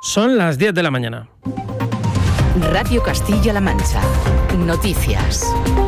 Son las 10 de la mañana. Radio Castilla-La Mancha. Noticias.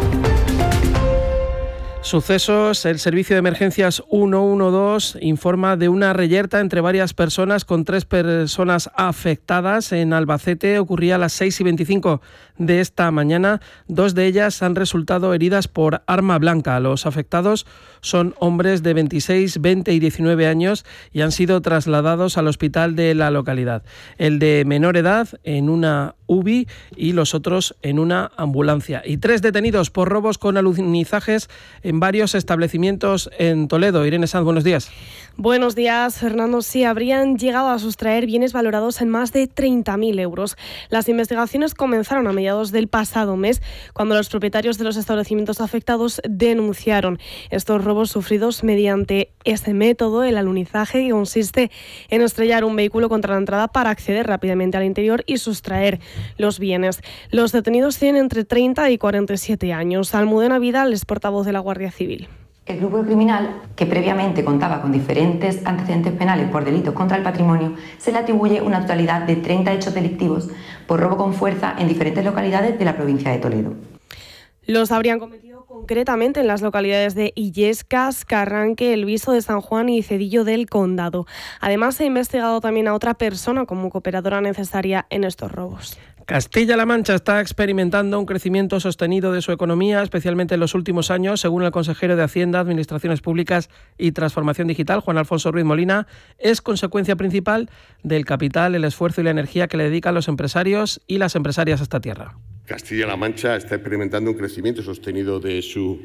Sucesos. El servicio de emergencias 112 informa de una reyerta entre varias personas con 3 personas afectadas. En Albacete ocurría a las 6:25 de esta mañana. 2 de ellas han resultado heridas por arma blanca. Los afectados son hombres de 26, 20 y 19 años y han sido trasladados al hospital de la localidad. El de menor edad en una UBI y los otros en una ambulancia. Y 3 detenidos por robos con alunizajes en varios establecimientos en Toledo. Irene Sanz, buenos días. Buenos días, Fernando. Sí, habrían llegado a sustraer bienes valorados en más de 30.000 euros. Las investigaciones comenzaron a mediados del pasado mes, cuando los propietarios de los establecimientos afectados denunciaron estos robos sufridos mediante ese método, el alunizaje, que consiste en estrellar un vehículo contra la entrada para acceder rápidamente al interior y sustraer los bienes. Los detenidos tienen entre 30 y 47 años. Almudena Vidal es portavoz de la Guardia Civil. El grupo criminal, que previamente contaba con diferentes antecedentes penales por delitos contra el patrimonio, se le atribuye una totalidad de 30 hechos delictivos por robo con fuerza en diferentes localidades de la provincia de Toledo. Los habrían cometido concretamente en las localidades de Illescas, Carranque, El Viso de San Juan y Cedillo del Condado. Además, se ha investigado también a otra persona como cooperadora necesaria en estos robos. Castilla-La Mancha está experimentando un crecimiento sostenido de su economía, especialmente en los últimos años, según el consejero de Hacienda, Administraciones Públicas y Transformación Digital, Juan Alfonso Ruiz Molina. Es consecuencia principal del capital, el esfuerzo y la energía que le dedican los empresarios y las empresarias a esta tierra. Castilla-La Mancha está experimentando un crecimiento sostenido de su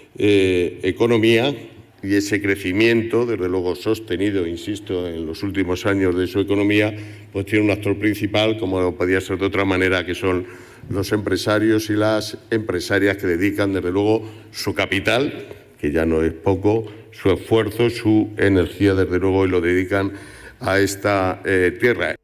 economía, y ese crecimiento, desde luego sostenido, insisto, en los últimos años de su economía, pues tiene un actor principal, como no podía ser de otra manera, que son los empresarios y las empresarias que dedican, desde luego, su capital, que ya no es poco, su esfuerzo, su energía, desde luego, y lo dedican a esta tierra.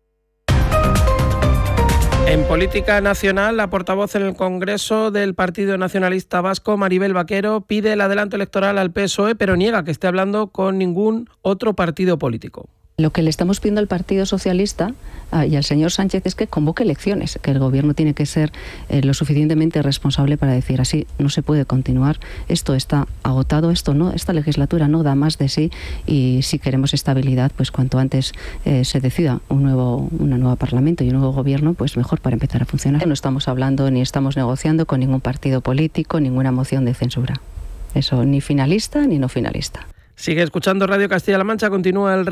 En política nacional, la portavoz en el Congreso del Partido Nacionalista Vasco, Maribel Vaquero, pide el adelanto electoral al PSOE, pero niega que esté hablando con ningún otro partido político. Lo que le estamos pidiendo al Partido Socialista y al señor Sánchez es que convoque elecciones, que el Gobierno tiene que ser lo suficientemente responsable para decir así no se puede continuar, esto está agotado, esta legislatura no da más de sí, y si queremos estabilidad, pues cuanto antes se decida un nuevo Parlamento y un nuevo Gobierno, pues mejor para empezar a funcionar. No estamos hablando ni estamos negociando con ningún partido político, ninguna moción de censura. Eso, ni finalista ni no finalista. Sigue escuchando Radio Castilla-La Mancha, continúa el